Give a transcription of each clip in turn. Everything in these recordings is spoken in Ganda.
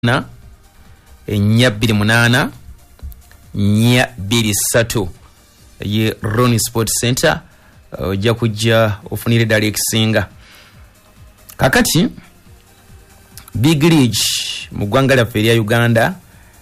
na nya 28 nya 23 ye Roni Sports Center ojja kujja ofunire dali ekisinga. Kakati Big Ridge mu ggwanga lyaffe erya Uganda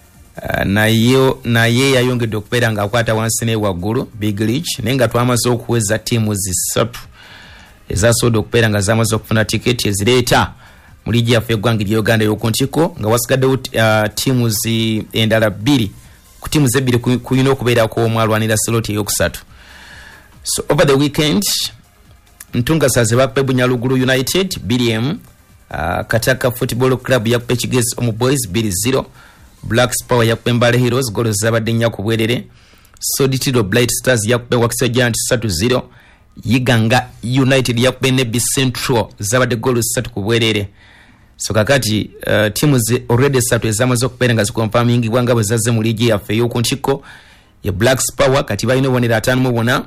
naye yayongedde okubeera nga akwata wansi ne waggulu Big Ridge naye nga twamaze okuweza ttiimu zisatu ezasobola okubeera nga zamaze okufuna tiketi ezireeta mu liigi yaffe eggwanga erya Uganda y'okuntiko nga wasigaddewo ttiimu endala 2 ku ttiimu ze 2 kulina okubeerako omu alwanira slot ey'okusatu. So over the weekend Ntungasaze bakupe Bunyaluguru United BDM, Kataka Football Club yakupe Kigezi Omu Boys 2-0, Blacks Power yakupe Mbale Heroes goals zabadde nnya ku bwerere, Soditiro Blight Stars yakupe Wakiso Giants 3-0, Yiganga United yakupe Nebbi Central zabadde goals 3 ku bwerere. So kakati timu ze already 3 ezamaze okubeera nga zikonfirming bwanga bwezazze mu liigi yaffe y'okuntiko ye Blacks Power kati balina obubonero 5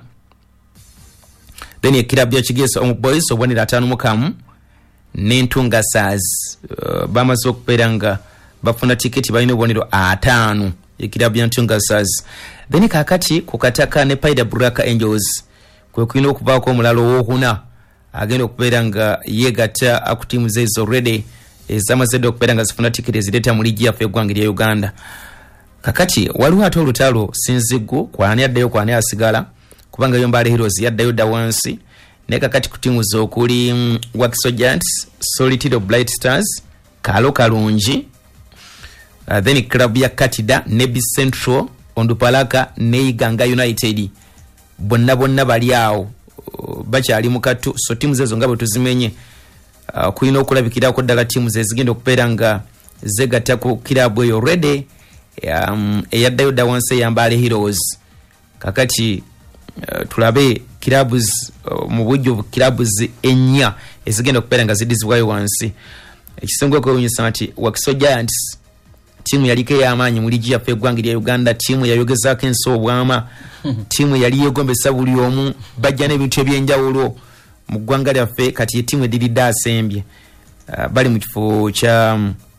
then ye Club ya Kigezi Omu Boys obubonero 5 n'Entungasazi bamaze okubeera nga bafuna tiketi balina obubonero 5 ye Club ya Entungasazi. Then kakati ku Kataka ne Paida Black Angels kwe kulina okubaako omulalo ow'okuna agenda okubeera nga yeegatta aku tiimu ze already ezamaze okubeera nga zifuna tiketi ezireeta mu liigi yaffe eggwanga erya Uganda. Kakati waliwo ate olutalo Sinzigu kwani addayo kwani asigala kubanga yo Mbale Heroes yaddayo dda wansi ne kakati ku tiimu z'okuli Wakiso Giants, Solitiro Blight Stars, Kalo Kalungi, then Club ya Katida, Nebbi Central, Ondupalaka ne Iganga United bonna bali awo bakyali mu katu. So tiimu zezo nga bwe tuzimenye kulina okulabikirako ddala tiimu ze zigenda okubeera nga zegatta ku kirabu eyo already eyaddayo dda wansi ya Mbale Heroes. Kakati tulabe kilabs mu bujjo kilabs ennya ezigenda okubeera nga zidizibwayo wansi. Ekisonga kwewunyisa nti Wakiso Giants tiimu yaliko ey'amaanyi mu liigi yaffe eggwanga erya Uganda, tiimu yayogezaako ensi obwama, tiimu yali yeegombesa buli omu, bajja n'ebintu ebyenjawulo mu ggwanga lyaffe. Kati ye tiimu ediridde asembye bali mu kifo kya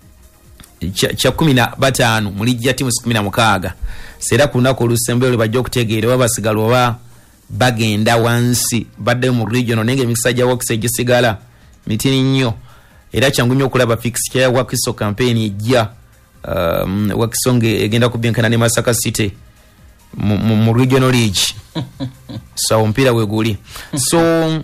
15 mu liigi ya tiimu 16. Seera ku lunaku olusembeyo lwe bajja okutegeera oba basigala oba bagenda wansi baddayo mu regional, naye emikisa gya Wakiso egisigala mitini nnyo era kyangu nnyo okulaba fixture ya Wakiso campaign ejja. Wakiso egenda kubyenkana ne Masaka City mu regional league so omupiira weguli. So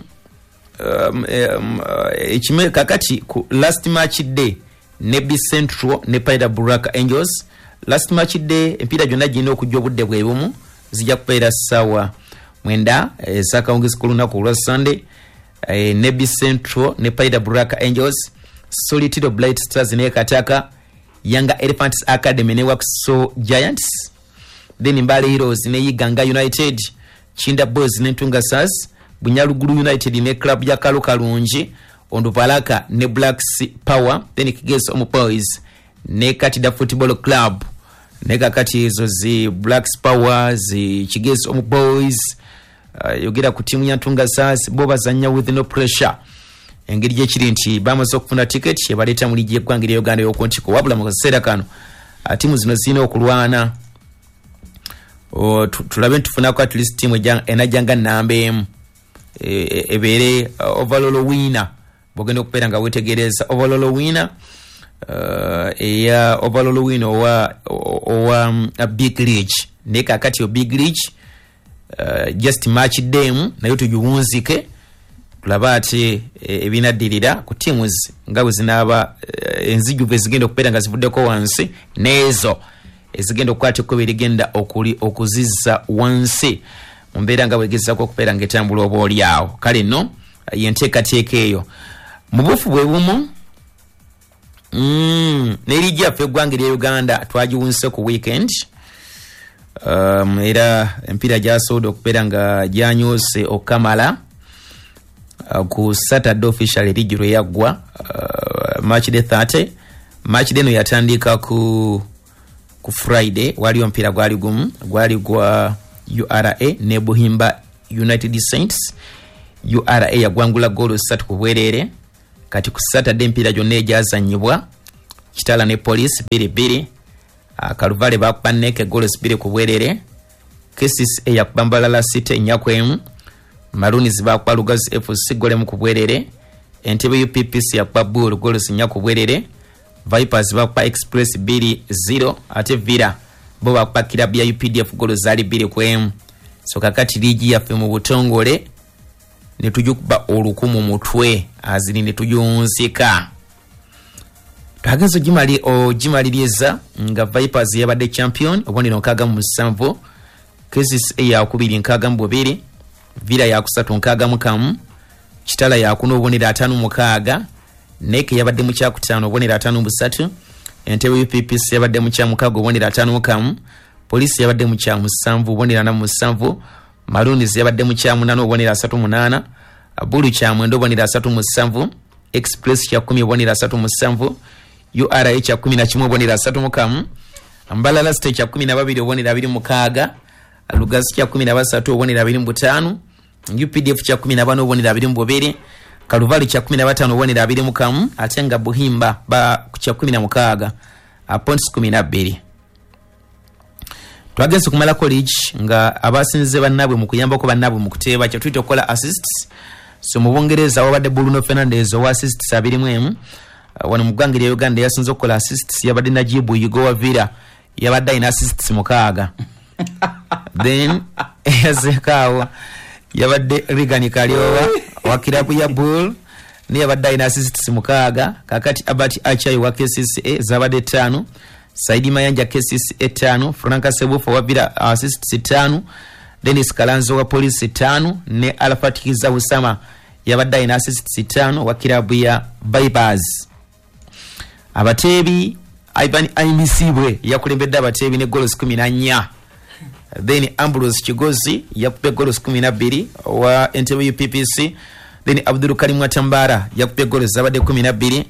ekime kakati ku last match day Nebbi Central ne Paida Black Angels, last match day empiira gyonna girina okujja obudde bwe bumu, zijja kubeera ssaawa 9 ez'akawungeezi ku lunaku olwa Sunday. Nebbi Central ne Paida Black Angels, Solitiro Blight Stars ne Kataka, Yanga Elephants Academy ne Wakiso Giants, then Mbale Heroes ne Iganga United, Chinda Boys ne Ntungasazi, Bunyaluguru United ne Club ya Kalo Kalungi, Ondupalaka ne Blacks Power, then Kigezi Omu Boys ne Katida Football Club ne kakati ezo zi Blacks Power zi Kigezi Omu Boys yogera ku tiimu ya Ntungasazi bo bazanya with no pressure. Engeri gyekiri nti bamaze okufuna tiketi ebaleeta mu liigi y'eggwanga erya Uganda y'okuntiko, wabula mu kaseera kano tiimu zino zirina okulwana tulabe ntufunako at least tiimu enajjanga namba emu ebeere overall winner bwogenda okubeera nga wetegereza overall winner eya overall winner owa Big Ridge naye kakati yo Big Ridge just match dem nayo tugiwunzike tulaba ate ebinaddirira ku tiimu nga bwe zinaaba enzijuvu ezigenda okubeera nga zivuddeko wansi n'ezo ezigenda okukwata ekkubo erigenda okuzizza wansi mu mbeera nga bwegezaako okubeera ng'etambula oba oli awo. Kale nno yenteekateeka eyo mu bufu bwe bumu n'eriigi yaffe eggwanga erya Uganda twagiwunse ku weekend era empiira gyasobodde okubeera nga gyanyuse okukamala ku Saturday official erigi lwe yaggwa March the 30. March day no yatandika ku Friday, waliwo mpira gwali gumu, gwali gwa URA ne Buhimba United Saints. URA yagwangula goal 3 ku bwerere. Kati ku Saturday mpira gyonna egyazannyibwa Kitala ne police 2-2. Kaluvale bakuba Neke goals 2 ku bwerere. Cases eyakuba Mbalala City nyakwemu. Maroons bakuba Lugazi FC golemu ku bwerere. Entebbe UPPC yakuba Bull goals nyaku bwerere. Vipers bakuba Express 2-0 ate Villa bo bakuba Club ya UPDF goals zali 2-1. So kakati ligi yaffe mu butongole ne tujukuba olukumu mutwe azini ne tujunzika. Kagezo jimaliriza nga Vipers yabadde champion obonero nkaga mu 7. Cases ya kubiri nkaga mu 2. Villa ya kusatu nkaga mu 1. Kitala ya kuno obonero 5 mu 6. Neke yabadde mu kyakutano obonero 5 mu 3. Entebbe UPPC yabadde mu kyamukago obonero 5 mu 1. Police yabadde mu kyamu 7 obonero 4 mu 7. Maroons yabadde mu kyamu 8 obonero 3 mu 8. Bulu kyamu ndo obonero 3 mu 7. Express kya 10 obonero 3 mu 7. URA kya 11 obonero 3 mu 1. Mbalala City kya 12 obonero 2 mu 6. Lugazi kya 13 obonero 2 mu 5. UPDF kya 14 obonero 2 mu 2. Kaluvali kya 15 obonero 2 mu 1. Atenga Buhimba ba kya 16. Points 12. Twagenze kumala college nga abasinze bannabwe mu kuyamba ko bannabwe mu kuteeba kya twito kola assists. So mu Bungereza wabadde Bruno Fernandes wa assists 2-1. Wano mu Uganda Uganda yasinze kola assists yabadde Najibu Yigowa Villa yabadde ina assists 6. Then yazekawa yabadde Rigani Kaliowa wa kilabu ya Bull ni yabadde ina assists 6. Kakati Abati Achai wa KCCA zabadde 5. Saidi Mayanja cases 5, Franka Sebufa wa Villa assists 5, Dennis Kalanzo wa Police 5 ne Alfatikiza Usama yabadde ina assists 5 wa kilabu ya Vipers. Abatebi Ivan Aimisibwe yakulembedde abatebi ne goals 14. Then Ambrose Kigozi yakupe goals 12 wa Entebbe UPPC. Then Abdul Karim Atambara yakupe goals zabadde 12.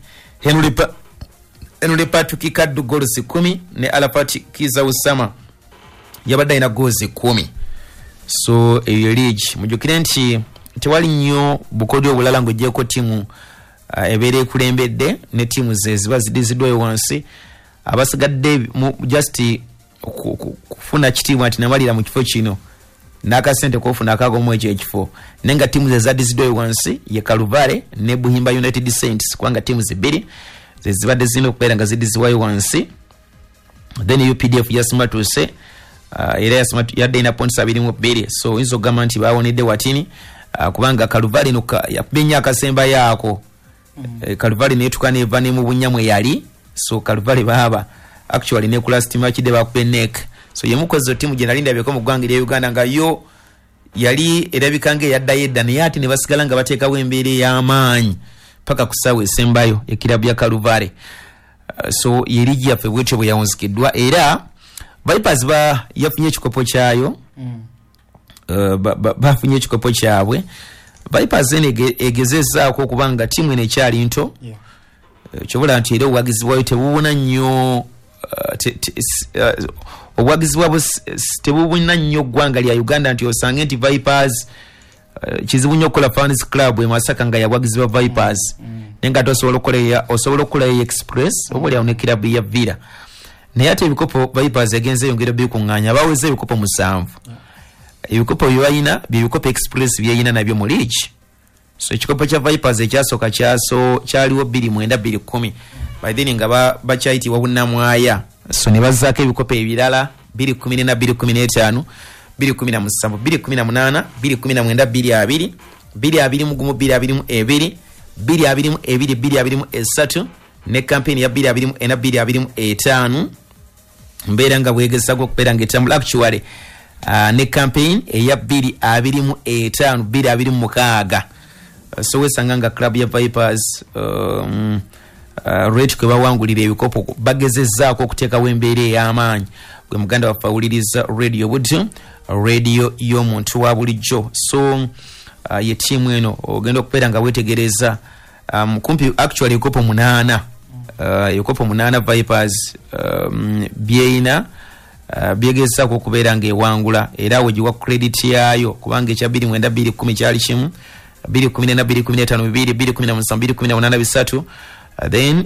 Henry Patrick Kaddu goals 10 ne Alfatikiza Usama yabadde ina goals 10. So eyo league mujukire nti tewali nnyo bukodyo obulala ng'ogyeko timu ebeere kulembedde ne timu ze ziba zidiziddwayo wansi abasigadde just kufuna kitiibwa nti namalira mu kifo kino n'akasente kofuna akagomu ekyo ekifo nenga timu ze zadiziddwayo wansi ye Kaluvale ne Buhimba United Saints kubanga timu zibiri ze zibadde zino okubeera nga zidiziwayo wansi. Then UPDF yasimatuse era yadde ina points 2. So inzo gamba nti bawonedde watini kubanga Kaluvale no yapenya akasemba yako. Kaluvale netuka neva ne mu bunyamwe yali. So Kaluvale baba actually ne kula stima kide bakupe Nek. So yemukozo timu gye nalinda byeko mu ggwanga lya Uganda nga yo yali erabikange yadda ne yati ne basigala nga bateekawo embeere y'amaanyi paka kusawe sembayo ekilabu ya Kaluvale. So yeligi yaffe bwetyo bwe yawunzikiddwa era Vipers yafunye ekikopo kyayo. Bafunye ekikopo kyabwe. Vipers egezezzaako okubanga timu eno ekyali nto. Kyobula nti era obuwagizi bwayo tebubuna nnyo obuwagizi bwabwe tebubuna nnyo ggwanga lya Uganda nti osange nti Vipers kizibu nnyo okukola fans club e Masaka nga yawagizi ba Vipers. Nenga osobola okukola Express obalyawo ne kilabu ya Villa. Naye ate ebikopo Vipers egenze yongera byekuŋŋaanya baweze ebikopo 7. Ebikopo by'ayina by'ebikopo Express by'ayina nabyo mu league. So ekikopo kya Vipers ekyasooka kyaliwo 2-9-2-10. By then nga bakyayitibwa bunnamwaya. So ne bazzaako ebikopo ebirala 2-10 na 2-15 2-17 2-18 2-19 2-20 2-22 ne campaign ya 2-25 mbeera nga bwegezaako okubeera ng'etambula actually ne campaign eya 2-25 so wesanga nga club ya Vipers rate kwe bawangulira ebikopo bagezezzaako okuteekawo embeera ey'amaanyi gwe muganda waffe awuliriza radio budyo radio y'omuntu wa bulijjo. So ye timu eno ogenda okubeera nga wetegereza kumpi actually ebikopo 8 ebikopo 8 Vipers byeyina byegezzaako okubeera ng'ewangula era awo giwa credit yaayo kubanga ekya 2-9-2-10 kyali kimu 2-14 2-15 2-17 2-18 3 then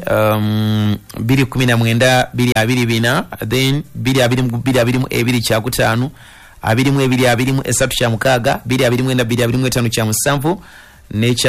2019 224 then 2022 kyakutaano 22 kyamukaaga 2024 kyamusanvu n'ekya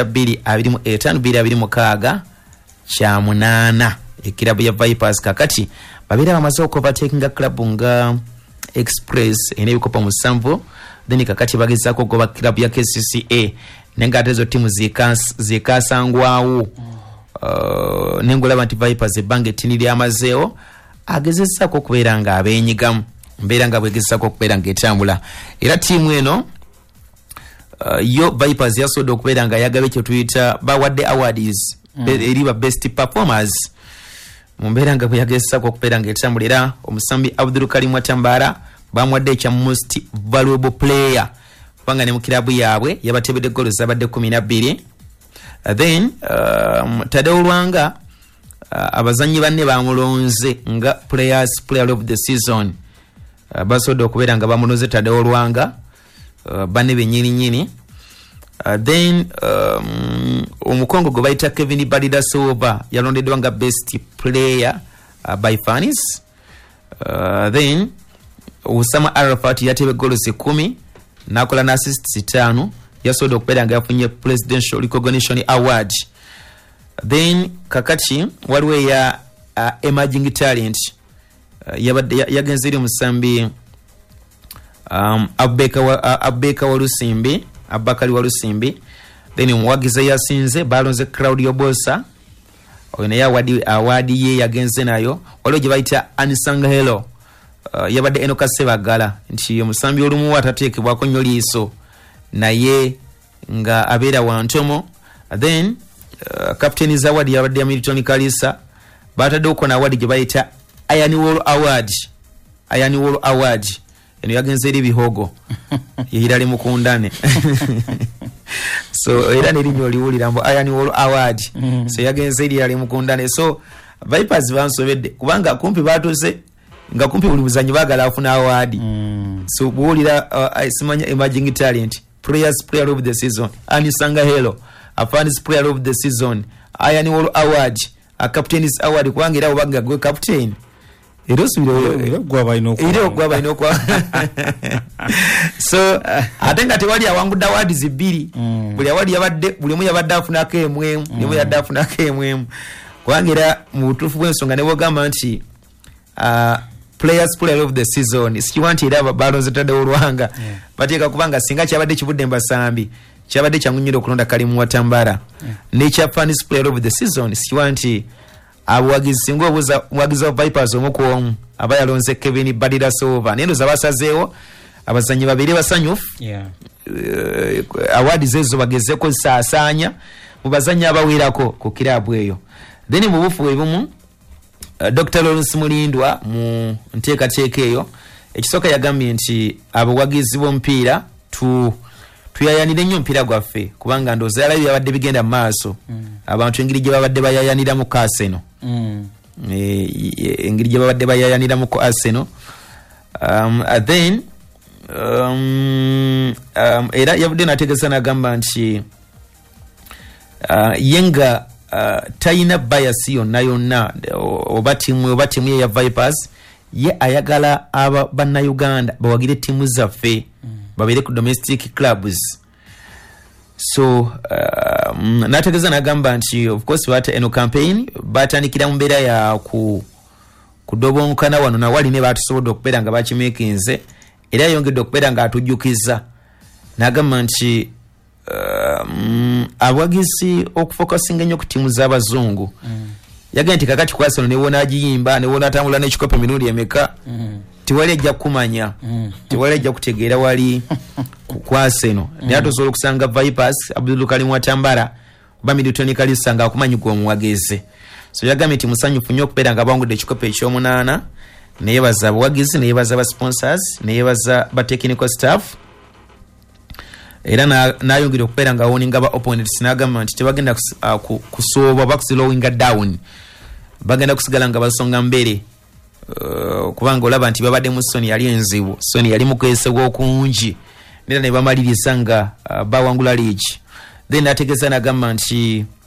2025 kyamunaana. Ekirabu ya Vipers kakati babeera bamaze okubatekinga club nga Express ene ebikopo musanvu then kakati bagezaako okugoba club ya KCCA nenga ate ezo ttiimu zikasangwawo. Nengolaba nti Vipers ebbanga ettini lyamazeewo agezesaako okubeera nga abeenyigamu mbeera nga bwegezesako okubeera nga etambula. Era ttiimu eno yo Vipers yasobodde okubeera nga yagaba ekyo tuyita bawadde awards eri ba best performers mu mbeera nga bweyagezesako okubeera nga etambula. Era omusambi Abdul Karim Watambara bamuwadde ekya most valuable player kubanga ne mu kirabu yaabwe yabatebedde goolo zabadde 12. Then Tadeo Lwanga abazanyi banne bamulonze nga player of the season. Basobodde okubeera nga bamulonze Tadeo Lwanga banne bennyini. Then omukongo gwe bayita Kevin Badida Silva yalondeddwa nga best player by fans. Then Usama Arafat yatebe goolo 10 nakola na assists 5 yasobodde okubeera nga yafunye Presidential Recognition Award. Then kakati waliwo ya emerging talent yagenze eri omusambi Abakali Walusimbi. Then omuwagizi yasinze balonze Claudio Bosa oyo naye awadi ye yagenze nayo. Waliwo gye bayita Anisanga Hello yabadde Enoka Sebagala nti omusambi olumu atateekebwako nnyo liiso naye nga abeera wantomo. Then Captain's Award yabadde ya Milton Kalisa bataddeoko na award gye bayita Iron Wall Award eno yagenze eri bihogo yeyirali mukundane so era nerinyo oliwulira mbu Iron Wall Award so yagenze eri yali mukundane. So Vipers bansobedde kubanga kumpi batuze nga kumpi buli muzanyi bagala afuna award. So buwulira simanya emerging talent player of the season Anisanga Hello Fans player of the season Iron Wall Award a Captain's Award kubanga era obanga gwe captain Ero gwaba inokwa so atenga tewali awangudde awards zibiri buli award yabadde buli mu yabadde afunako emwemu nimu yadde afunako emwemu kubanga era mu butuufu bw'ensonga ne bwogamba nti player of the season sikiwanti era balonze Tadeo Lwanga bateeka kubanga singa kyabadde kibudde Mbasambi kyabadde kyangunyira okulonda Kalimu Watambara n'ekya fans player of the season sikiwanti abuwagizi singa obuuza muwagizi wa Vipers omukuomu aba yalonze Kevin Badida Silva naye ndoza basazeewo abazanyi babiri basanyufu awards ezo bagezeko saasaanya mu bazanyi abawerako ku kirabu eyo. Then mu bufu ebumu Dr. Lawrence Mulindwa mu nteekateeka eyo ekisooka yagambye nti abawagizi b'omupiira tuyayanire nnyo omupiira gwaffe kubanga ndowooza yalayo yabadde bigenda mu maaso abantu engeri gye babadde bayayaniramu ku Arsenal engeri gye babadde bayayaniramu ku Arsenal. Then era yavudde nategeeza n'agamba nti yenga tayina bias yonna oba tiimu ye ya Vipers ye ayagala aba bannayuganda bawagire ttiimu zaffe babeere ku domestic clubs. So nategeeza n'agamba nti of course bata eno campaign batandikira mu mbeera ya kudobonkana wano nawali ne batusobodde okubeera nga bakimekinze era yongedde okubeera nga atujjukiza n'agamba nti abawagizi okufokasinga nnyo ku ttiimu z'abazungu yagenda nti kakati ku Arsenal newona agiyimba newona atambula n'ekikopo emirundi emeka tiwali ajja kumanya tiwali ajja kutegeera wali ku Arsenal naye tosobola okusanga Vipers Abdul Karim Watambara oba Milton Kalisa nga akumanyigwa omuwagizi. So yagambye nti musanyufu nnyo okubeera nga bawangudde ekikopo ekyomunaana neyebaza abawagizi neyebaza aba sponsors neyebaza ba technical staff era nayongera okubeera nga woninga ba opponents n'agamba nti tebagenda kusooba bakusilowinga down bagenda kusigala nga basonga mbere kubanga olaba nti babadde mu Soni yali enzibu Soni yali mukwesebwa okungi nera ne bamaliriza nga bawangula league. Then ategeeza n'agamba nti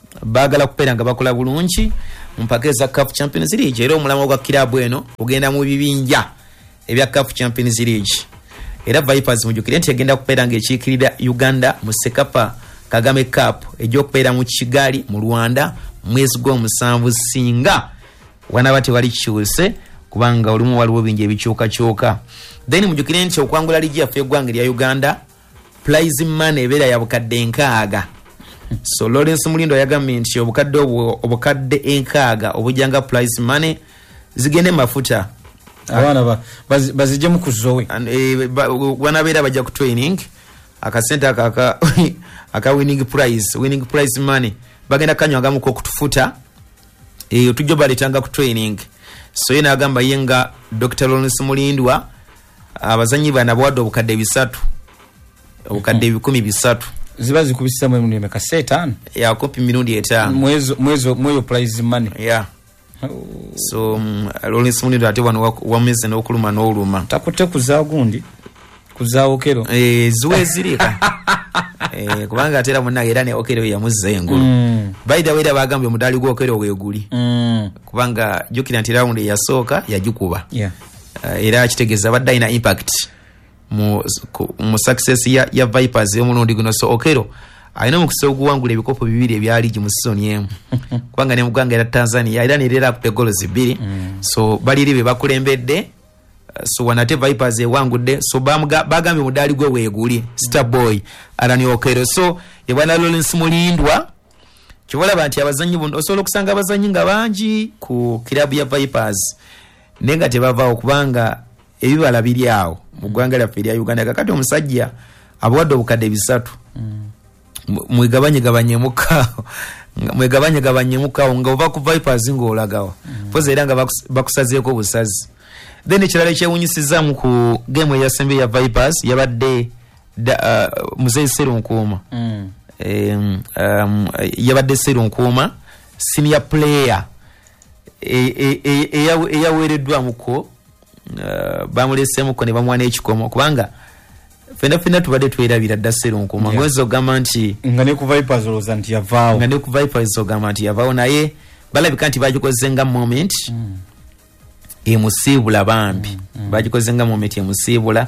bagala kubeera nga bakola bulungi mu mpaka za CAF Champions League. Era omulamwa gwa kilabu eno ogenda mu bibinja ebya CAF Champions League. Era Vipers mujukire nti agenda kubeera nga ekiikirira Uganda mu Sekapa Kagame Cup ej'okubeera mu Kigali mu Rwanda mwezi gw'omusanvu singa wanaba tewali kikyuse kubanga olumu waliwo bingi ebikyukakyuka. Then mujukire nti okwangula ligi yaffe eggwanga lya Uganda prize money ebeera ya bukadde nkaaga. So Lawrence Mulindo yagambye nti obukadde enkaaga obujanga prize money zigende mafuta abana bazije mu kuzowe wanabeera bajja ku training akasente aka winning prize money bagenda kanywagamu ko kutufuta tujjo balitanga ku training. So yena agamba yenga Dr. Lawrence Mulindwa abazanyi bana bwadde obukadde 3 obukadde 13 ziba zikubisa mu nneme ka 7 ya kopi mirundi 5 mwezo prize money yeah. So Lawrence Mulindwa ate wano wameze n'okuluma n'oluma takutte kuzaa gundi kuzaa okero zuwe zirika kubanga atera munna era ne okero yamuzza engulu by the way da bagambye omudali gwo okero weguli kubanga jukira nti round yasooka yagikuba era akitegeza badde ina impact mu success ya Vipers y'omulundi guno. So okero alina omukisa okuwangula ebikopo 2 ebya ligi mu season emu kubanga ne muganga era Tanzania era nerera ku goals 2 so baliri be bakulembedde. So wanate Vipers ewangudde so bagambye mudali gwe weguli Star Boy alani okero. So yabana Lawrence Mulindwa kibola banti abazanyi buno osobola okusanga abazanyi nga bangi ku kilabu ya Vipers nenga tebava okubanga ebibala biri awo mu ggwanga lyaffe erya Uganda. Kakati omusajja abwadde obukadde 3 mwegabanye mukawo nga ova ku Vipers ng'olagawa poza era nga bakusazeeko busazi. Then ekirala ekyewunyisizaamu ku game eyasembe ya Vipers yabadde Muzeyi Serunkuuma yabadde Serunkuuma senior player eyaweereddwamuko bamuleseemuko ne bamuwa n'ekikomo kubanga fena tubadde twerabira dda Serunkuuma ngwezi ogamba nti nga ne ku Vipers olowooza nti yavaawo naye balabika nti bagikoze nga moment emusiibula bambi bagikoze nga moment emusiibula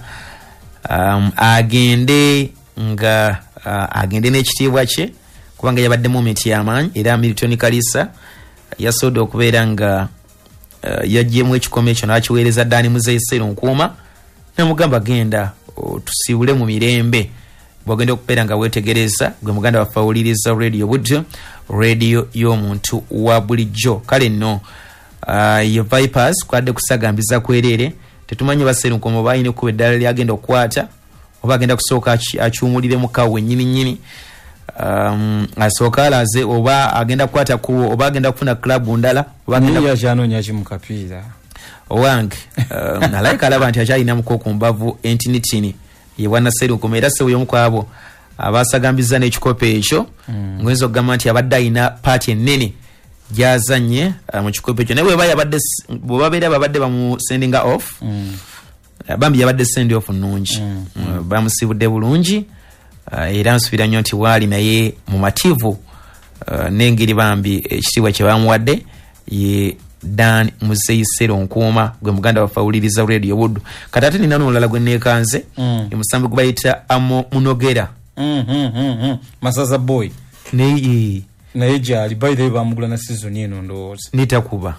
agende n'ekitiibwa kye kubanga yabadde moment y'amaanyi era Milton Kalisa yasoodde okubeera nga yaggyemu ekikomo ekyo n'akiweereza Dani Muzeyi Serunkuuma namugamba genda tusiibule mu mirembe bwagenda okubeera nga weetegereza gwe muganda waffe awuliriza radio budyo radio y'omuntu wa bulijjo. Kale nno ye Vipers kwadde kusagambiza kwerere tetumanyi Serunkuuma bayina okuba eddala lyagenda okukwata oba agenda kusooka akyumulire mukawe nyini asooka alaze oba agenda kukwata kuwo oba agenda kufuna klabu ndala oba agenda kyanoonya ki mu kapiira owange nalayika alaba nti akyalina muko ku mbavu entinitini ye bwana Serunkuuma era sewe y'omu kwabo abasagambiza n'ekikopo ekyo ngwezi okugamba nti abadde alina paati ennene gyazanye mu kikopo ekyo naye bwebabeera babadde bamusendinga off bambi yabadde send off nnungi bamusibudde bulungi era nsubira nnyo nti waali naye mu mativu n'engeri bambi ekitiibwa kye bamuwadde ye Dan Muzeyi Serunkuuma gwe muganda waffe awuliriza radio buddu. Kati ate nina n'olulala gwe neekanze emusambi gwe bayita Amo Munogera Masaza boy naye gyali by the way bamugula na season eno ndowooza nitakuba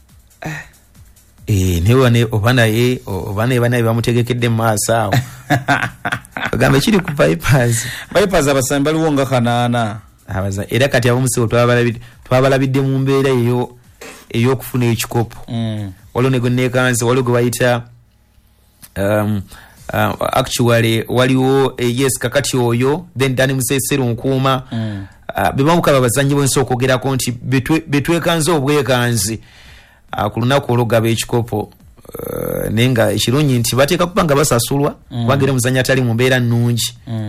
newe oba naye banaye bamutegekedde mu maaso awo ogamba kiri ku Vipers abasambi baliwo nga 8 era kati abamusibo twabalabidde mu mbeera ey'okufuna ekikopo waliwo ne gwe neekanze waliwo gwe bayita actually waliwo yes kakati oyo then Dani Muzeyi Serunkuuma bebamukaba abazanyi bwensi okwogerako nti betwekanze obwekanzi ku lunaku olwogaba ekikopo naye nga ekirungi nti bateeka kuba nga basasulwa kubanga era omuzanyi atali mu mbeera nnungi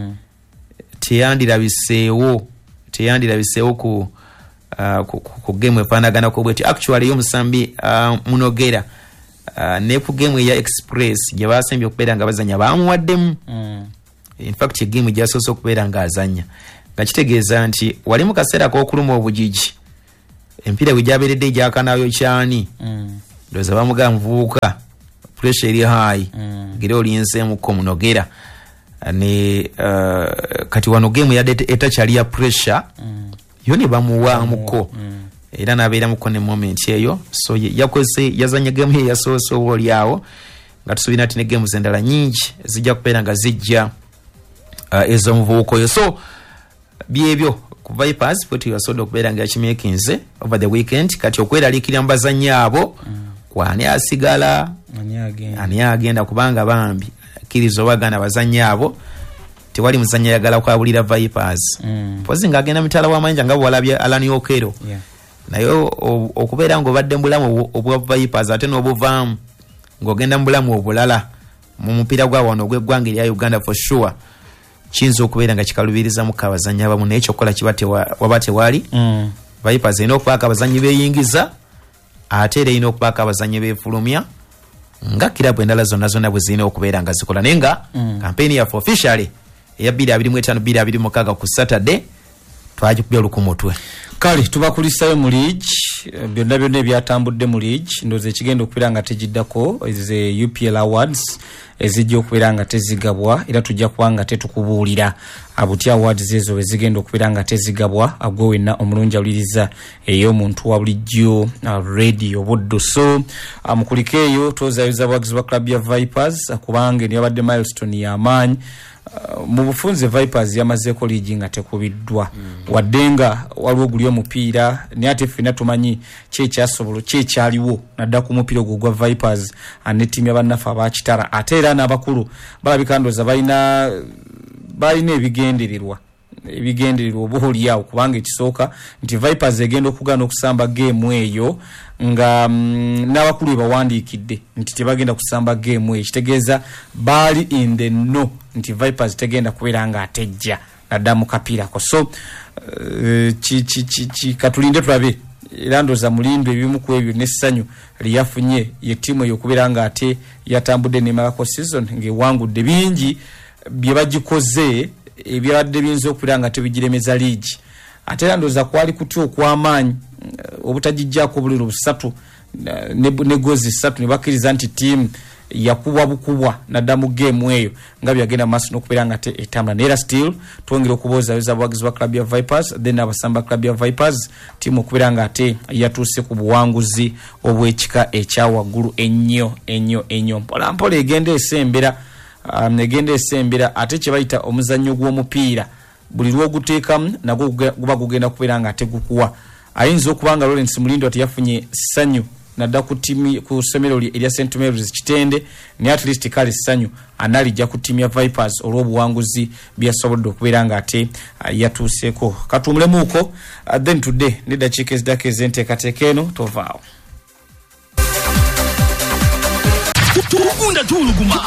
teyandirabiseewo ku game efaanaganako bweti. Actually y'omusambi Munogera ne ku game eya Express gye basembye okubeera nga bazanya bamuwaddemu in fact egame gyasoose okubeera nga azanya kitegeeza nti wali mu kaseera k'okuluma obujiji empira bwe gyabeeredde egyakanayo kyani ndowooza bamugamba muvubuka pressure eri high gera olinzeemukko munogera ne kati wano game yadde etakyali ya pressure yo ne bamuwaamuko era n'abeera muko ne moment eyo so yakoze yazanya game ye yasoose olyawo nga tusuubira nti ne games endala nyingi zijja kubeera nga zijja ez'omuvubuka oyo so byebyo ku Vipers bwe tuyasobola okubeera nga yakimekinze over the weekend kati okweraliikirira mu bazannyi abo kwani asigala ani agenda kubanga bambi akkiriza obagana bazannyi abo tewali muzannyi ayagala kwabulira Vipers pozi nga agenda mitala w'amayinja nga bwalabye Alan Okero naye okubeera ng'obadde mu bulamu obwa Vipers ate n'obuvaamu ng'ogenda mu bulamu obulala mu mupiira gwa wano ogw'eggwanga erya Uganda for sure kiyinza okubeera nga kikalubirizamu abazannyi abamu naye kyokkola waba tewali Vipers erina okubaako abazannyi beeyingiza ate era erina okubaako abazannyi beefulumya nga kirabu endala zonna bwe zirina okubeera nga zikola naye nga kampeyini yaffe officially eya 2025-2026 ku Saturday twagikubya olukumutwe kale tubakulisayo mu league byonna ebyatambudde mu league ndowooza ekigenda okubeera nga tegiddako ze UPL awards ezijja okubeera nga tezigabwa era tujja kuba nga tetukubuulira abutya awards ezo bwe zigenda okubeera nga tezigabwa agwe wenna omulungi awuliriza ey'omuntu wa bulijjo radio buddo so mukulika eyo twozayoza bwagizi bwa club ya Vipers kubanga eno yabadde milestone y'amaanyi mu bufunze Vipers yamazeeko liigi nga tekubiddwa waddenga waliwo guli omupiira naye ate ffenna tumanyi kyekyasobola kyekyaliwo nadda ku mupiira ogwo gwa Vipers ne ttiimu y'abannaffe abakitara ate era n'abakulu balabika ndowooza balina ebigendererwa oba oliawo kubanga ekisooka nti Vipers egenda okugaana okusamba geemu eyo nga n'abakulu ebawandiikidde nti tebagenda kusamba geemu eyo kitegeeza baali in the no nti Vipers tegenda kubeera nga atejja nadda mu kapiirako so katulinde tulabe era ndowooza mulindo ebimu ku ebyo n'essanyu lyeyafunye ye ttiimu eyo okubeera nga ate yatambudde n'emalako season ng'ewangudde bingi bye bagikoze ebyabadde biyinza okubeera nga tebigiremeza liigi ate era ndowooza kwali kutya okw'amaanyi obutagijjaako obuliro busatu ne gozi 3 ne bakkiriza nti ttiimu yakubwa bukubwa nadda mu geemu eyo nga byagenda maaso n'okubeera nga etambula naye era still twongera okuboozayoza abawagizi ba club ya Vipers then abasamba club ya Vipers ttiimu okubeera nga ate yatuuse ku buwanguzi obw'ekika ekyawaggulu ennyo mpolampola egenda esembera ate kye bayita omuzannyo gw'omupiira buli lw'oguteekamu nagwo guba gugenda kubeera nga ate gukuwa ayinza okuba nga Lawrence Mulindo ati yafunye ssanyu nadda ku ssomero erya St Mary's Kitende naye at least kale ssanyu analijja ku ttiimu ya Vipers olw'obuwanguzi byasobodde okubeera nga ate yatuuseeko katumulemuuko then today neddakiika ezidako ez'enteekateeka eno tovaawo tukunda tuluguma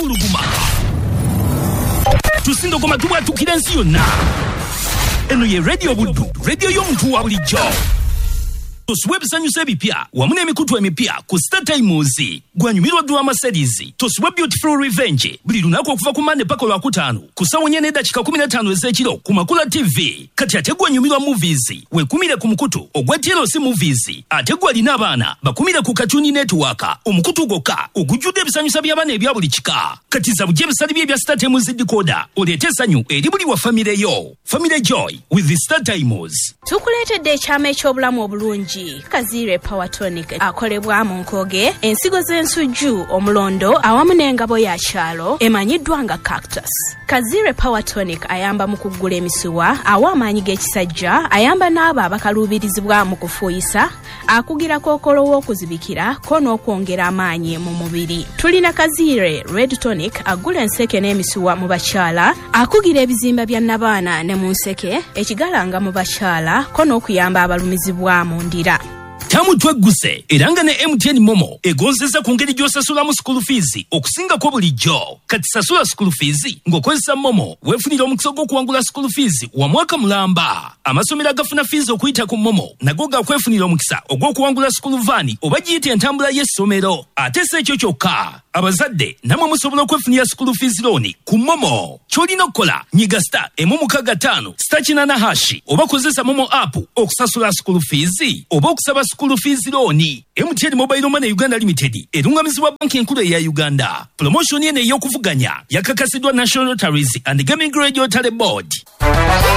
tusindogoma tubwatukira ensi yonna eno ye radio buddu radio y'omuntu wa bulijjo tosuwa ebisanyusa ebipya wamu n'emikutu emipya ku Star Times gwanyumirwa ddwa Mercedes tosuwa Beautiful Revenge buli lunaku okuva ku Monday paka Lwakutaano ku ssaawa 4:15 ez'ekiro ku Makula TV kati ate gwanyumirwa Movies wekumire ku mukutu ogwa TLC Movies ate gwalina abaana bakumire ku Cartoon Network omukutu gwokka ogujjudde ebisanyusa by'abaana ebya buli kika kati zabujje ebisali bye bya Star Times decoder oleete essanyu eri buli wa famire yo Family Joy with the Star Times. Tukuleetedde ekyama eky'obulamu obulungi Kazire Power Tonic akolebwa mu Nkoge ensigo z'ensujju omulondo awamu n'engabo ya kyalo emanyiddwa nga Cactus. Kazire Power Tonic ayamba mu kuggula emisuwa awa amaanyi g'ekisajja ayamba n'abo abakaluubirizibwa mu kufuuyisa akugira kookolo w'okuzibikira ko n'okwongera amaanyi mu mubiri. Tulina Kazire Red Tonic agula enseke n'emisuwa mu bakyala akugira ebizimba bya nabaana ne mu nseke ekigalanga mu bakyala ko n'okuyamba abalumizibwa mu ndira. tamu twegguse era nga ne MTN Momo egonzeza ku ngeri gy'osasulamu school fees okusingako bulijjo. Kati sasula school fees ng'okozesa Momo weefunira omukisa gw'okuwangula school fees wa mwaka mulamba. Amasomero agafuna fees okuyita ku Momo nago gakwefunira omukisa ogw'okuwangula school van oba giyita entambula y'essomero. Ate si ekyo kyokka, abazadde namwe musobola okwefunira school fees loan ku Momo. Ky'olina okukola nyiga star *165 *8# oba kozesa Momo app okusasula school fees oba okusaba school fees loan. MTN Mobile Money Uganda Limited erungamizibwa banki enkulu eya Uganda. Promotion eno ey'okuvuganya yakakasidwa National Lotteries and Gaming Regulatory Board.